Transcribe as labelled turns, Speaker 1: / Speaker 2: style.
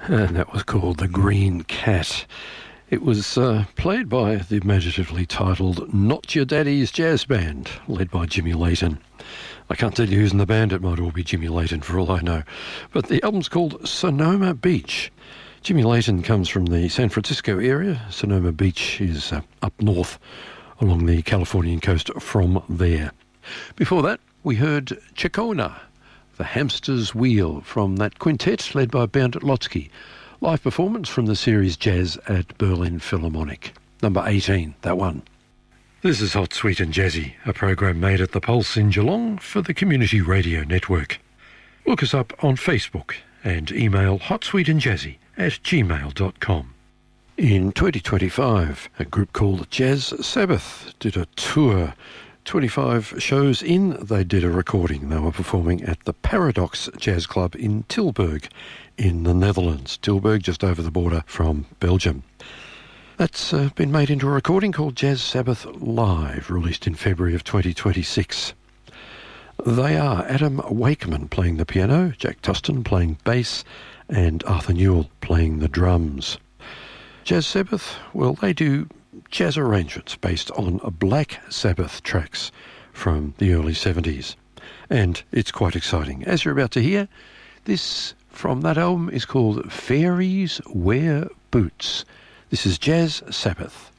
Speaker 1: And that was called The Green Cat. It was played by the imaginatively titled Not Your Daddy's Jazz Band, led by Jimmy Layton. I can't tell you who's in the band, it might all be Jimmy Layton for all I know. But the album's called Sonoma Beach. Jimmy Layton comes from the San Francisco area. Sonoma Beach is up north along the Californian coast from there. Before that, we heard Chacona, The Hamster's Wheel, from that quintet led by Bernd Lotsky. Live performance from the series Jazz at Berlin Philharmonic. Number 18, that one. This is Hot, Sweet and Jazzy, a program made at the Pulse in Geelong for the Community Radio Network. Look us up on Facebook and email hotsweetandjazzy@gmail.com. In 2025, a group called Jazz Sabbath did a tour. 25 shows in, they did a recording. They were performing at the Paradox Jazz Club in Tilburg in the Netherlands. Tilburg, just over the border from Belgium. That's been made into a recording called Jazz Sabbath Live, released in February of 2026. They are Adam Wakeman playing the piano, Jack Tustin playing bass, and Arthur Newell playing the drums. Jazz Sabbath, well, they do jazz arrangements based on Black Sabbath tracks from the early 70s. And it's quite exciting. As you're about to hear, this from that album is called Fairies Wear Boots. This is Jazz Sabbath.